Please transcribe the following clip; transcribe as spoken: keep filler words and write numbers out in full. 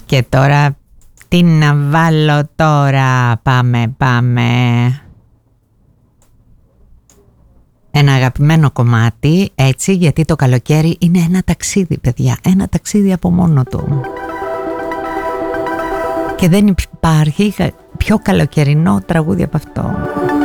Και τώρα τι να βάλω τώρα? Πάμε, πάμε. Ένα αγαπημένο κομμάτι, έτσι, γιατί το καλοκαίρι είναι ένα ταξίδι, παιδιά. Ένα ταξίδι από μόνο του. Και δεν υπάρχει πιο καλοκαιρινό τραγούδι από αυτό.